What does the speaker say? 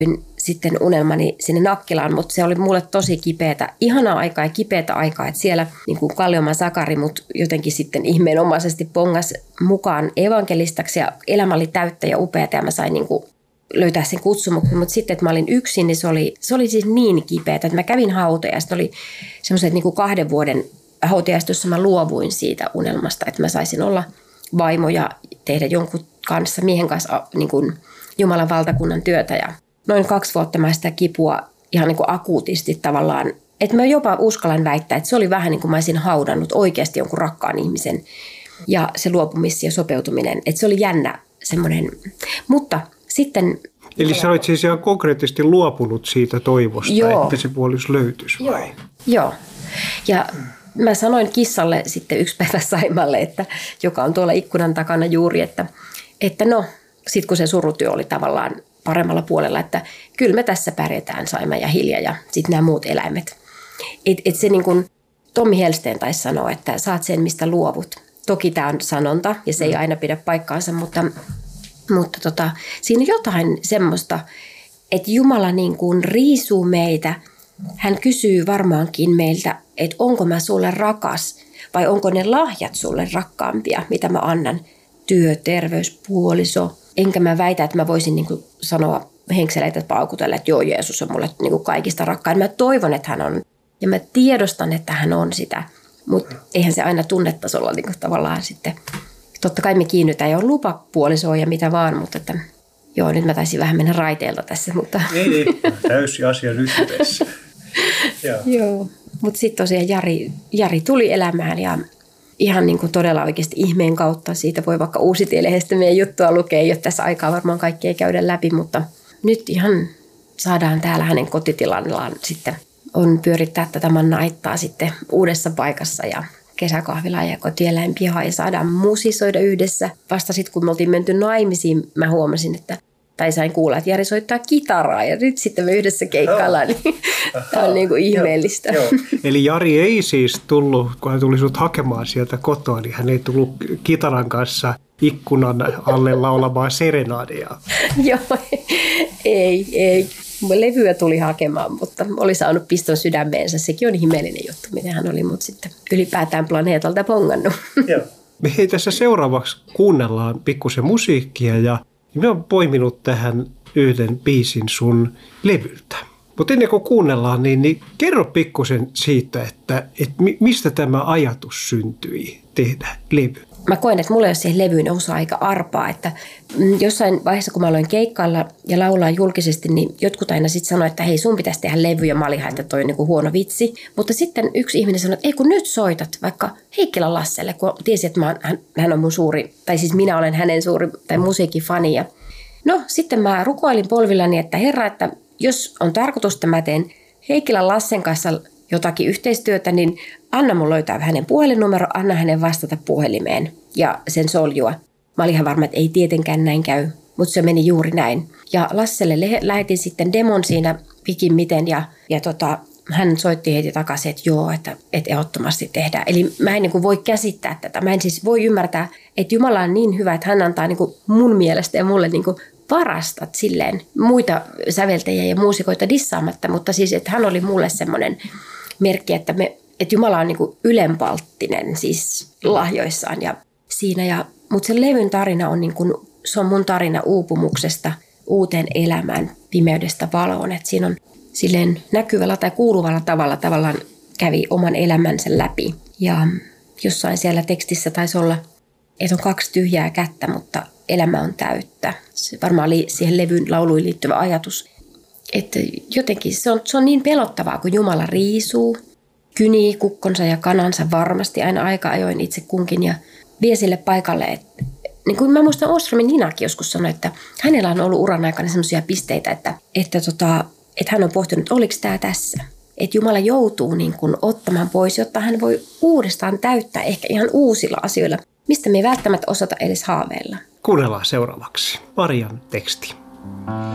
sitten unelmani sinne Nakkilaan, mutta se oli mulle tosi kipeätä, ihanaa aikaa ja kipeätä aikaa, että siellä niin kuin Kalliomaan Sakari mut jotenkin sitten ihmeenomaisesti pongas mukaan evankelistaksi ja elämä oli täyttä ja upeata ja mä sain niin kuin löytää sen kutsumuksen, mutta sitten, että mä olin yksin, niin se oli siis niin kipeätä, että mä kävin hautajasta, oli semmoiset niin kuin 2 vuoden hautajasta, jossa mä luovuin siitä unelmasta, että mä saisin olla vaimo ja tehdä jonkun kanssa, miehen kanssa niin kuin Jumalan valtakunnan työtä ja noin 2 vuotta mä sitä kipua ihan niin kuin akuutisti tavallaan, että mä jopa uskallan väittää, että se oli vähän niin kuin mä olisin haudannut oikeasti jonkun rakkaan ihmisen ja se luopumis ja sopeutuminen, että se oli jännä semmoinen, mutta sitten... Eli sä olit siis ihan konkreettisesti luopunut siitä toivosta, joo, että se puoliso löytyisi vai? Joo. Ja mä sanoin kissalle sitten yksi päivä Saimalle, joka on tuolla ikkunan takana juuri, että no, sit kun se surutyö oli tavallaan paremmalla puolella, että kyllä me tässä pärjätään Saima ja Hilja ja sitten nämä muut eläimet. Et se niin kuin Tommi Hellsten taisi sanoa, että saat sen mistä luovut. Toki tämä on sanonta ja se ei aina pidä paikkaansa, mutta siinä on jotain semmoista, että Jumala niin kuin riisuu meitä. Hän kysyy varmaankin meiltä, että onko mä sulle rakas vai onko ne lahjat sulle rakkaampia, mitä mä annan. Työ, terveys, puoliso. Enkä mä väitä, että mä voisin niin kuin sanoa henkseleitä paukutella, että joo, Jeesus on mulle niin kuin kaikista rakkain. Mä toivon, että hän on ja mä tiedostan, että hän on sitä, mutta eihän se aina tunnetasolla niin kuin tavallaan sitten. Totta kai me kiinnytään ja on lupa puolisoa ja mitä vaan, mutta että, joo, nyt mä taisin vähän mennä raiteilta tässä. Mutta. Ei, täysi asia nyt tässä. Joo, mutta sitten tosiaan Jari tuli elämään ja ihan niin kuin todella oikeasti ihmeen kautta. Siitä voi vaikka Uusitie-lehdestä meidän juttua lukea, ei ole tässä aikaa varmaan kaikkea käydä läpi, mutta nyt ihan saadaan täällä hänen kotitilallaan sitten on pyörittää tätä manna-aittaa sitten uudessa paikassa ja kesäkahvilaa ja kotieläinpihaa ja saadaan musisoida yhdessä. Vasta sitten kun me oltiin menty naimisiin, mä huomasin, tai sain kuulla, että Jari soittaa kitaraa ja nyt sitten me yhdessä keikkaillaan, niin tämä on niin kuin ihmeellistä. Joo. Eli Jari ei siis tullut, kun hän tuli sut hakemaan sieltä kotoa, niin hän ei tullut kitaran kanssa ikkunan alle laulamaan serenaadeja. Joo, ei. Levyä tuli hakemaan, mutta oli saanut piston sydämeensä. Sekin on ihmeellinen juttu, miten hän oli mut sitten ylipäätään planeetalta pongannut. Joo. Me hei tässä seuraavaksi kuunnellaan pikkusen musiikkia ja minä olen poiminut tähän yhden biisin sun levyltä. Mutta ennen kuin kuunnellaan, niin kerro pikkusen siitä, että mistä tämä ajatus syntyi tehdä levy. Mä koen, että mulla ei ole siihen levyyn osa aika arpaa, että jossain vaiheessa, kun mä aloin keikkailla ja laulaa julkisesti, niin jotkut aina sitten sanoi, että hei, sun pitäisi tehdä levy, ja mä olin, että toi on niin kuin huono vitsi. Mutta sitten yksi ihminen sanoi, että ei kun nyt soitat vaikka Heikkilän Lasselle, kun tiesi, että hän on mun suuri, tai siis minä olen hänen suuri tai musiikkifani. Ja no sitten mä rukoilin polvillani, että Herra, että jos on tarkoitus, että mä teen Heikkilän Lassen kanssa jotakin yhteistyötä, niin anna mun löytää hänen puhelinnumero, anna hänen vastata puhelimeen ja sen soljua. Mä olin ihan varma, että ei tietenkään näin käy, mutta se meni juuri näin. Ja Lasselle lähetin sitten demon siinä pikimiten ja hän soitti heti takaisin, että joo, että ehdottomasti tehdään. Eli mä en niin kuin voi käsittää tätä. Mä en siis voi ymmärtää, että Jumala on niin hyvä, että hän antaa niin kuin mun mielestä ja mulle niin kuin parasta silleen muita säveltäjiä ja muusikoita dissaamatta, mutta siis, että hän oli mulle semmoinen merkki, että Jumala on niin kuin ylenpalttinen siis lahjoissaan ja siinä. Mutta sen levyn tarina on niin kuin, se on mun tarina uupumuksesta uuteen elämään, pimeydestä valoon. Että siinä on silleen näkyvällä tai kuuluvalla tavalla tavallaan kävi oman elämänsä läpi. Ja jossain siellä tekstissä taisi olla, että on 2 tyhjää kättä, mutta elämä on täyttä. Se varmaan oli siihen levyn lauluihin liittyvä ajatus. Että jotenkin se on niin pelottavaa, kun Jumala riisuu, kynii kukkonsa ja kanansa varmasti aina aika ajoin itse kunkin ja vie sille paikalle. Niin kuin mä muistan Ostromin Ninakin joskus sanoi, että hänellä on ollut uran aikana sellaisia pisteitä, että hän on pohtinut, että oliko tämä tässä. Että Jumala joutuu niin kuin ottamaan pois, jotta hän voi uudestaan täyttää ehkä ihan uusilla asioilla, mistä me ei välttämättä osata edes haaveilla. Kuunnellaan seuraavaksi Marian teksti.